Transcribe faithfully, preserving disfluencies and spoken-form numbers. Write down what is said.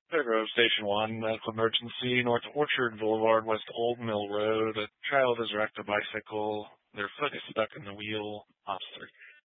Third Grove Station one, medical emergency, North Orchard Boulevard, West Old Mill Road. A child has wrecked a bicycle. Their foot is stuck in the wheel. Ops three.